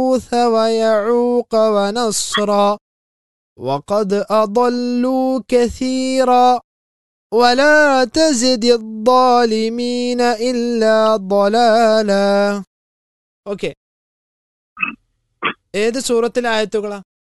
ويعوق ونصرا وقد أضلوا كثيرا ولا تزد الظالمين إلا ضلالا. Okay, ഏത് സൂറത്തിലെ ആയത്തുകളാ?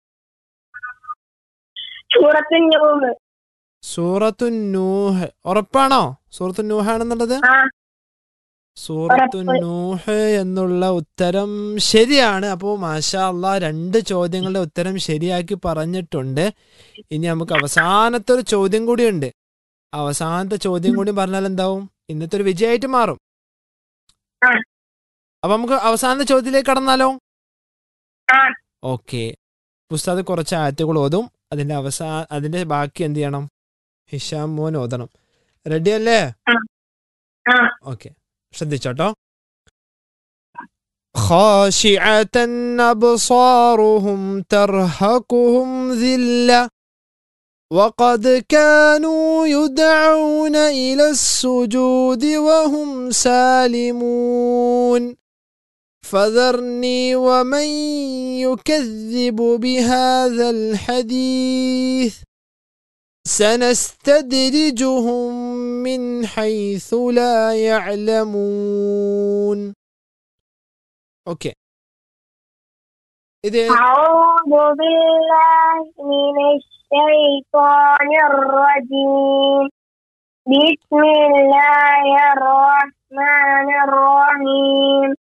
സൂറത്തു നൂഹ്. ഉറപ്പാണോ സൂറത്തു നൂഹ് ആണെന്നുള്ളത്? സൂറത്തു നൂഹ് എന്നുള്ള ഉത്തരം ശരിയാണ്. അപ്പോൾ മാഷാ അല്ലാഹ് 2 ചോദ്യങ്ങളുടെ ഉത്തരം ശരിയാക്കി പറഞ്ഞിട്ടുണ്ട്. ഇനി നമുക്ക് അവസാനത്തെ ഒരു ചോദ്യം കൂടിയുണ്ട്. അവസാനത്തെ ചോദ്യം കൂടി പറഞ്ഞാൽ എന്താവും? ഇന്നത്തെ ഒരു വിജയമായിട്ട് മാറും. അപ്പൊ നമുക്ക് അവസാനത്തെ ചോദ്യത്തിലേക്ക് കടന്നാലോ? ഓക്കെ, ഉസ്താദ് കുറച്ച് ആയത്തുകൾ ഓതും. അതിന്റെ ബാക്കി എന്ത് ചെയ്യണം? ഹിഷാം മോൻ ഓതണം. റെഡി അല്ലേ? ഓക്കെ, ശ്രദ്ധിച്ചോട്ടോ. خاشعة أبصارهم ترهقهم ذلة وقد كانوا يدعون إلى السجود وهم سالمون فذرني ومن يكذب بهذا الحديث سنستدرجهم من حيث لا يعلمون. اوكي، أعوذ بالله من الشيطان الرجيم. بسم الله الرحمن الرحيم.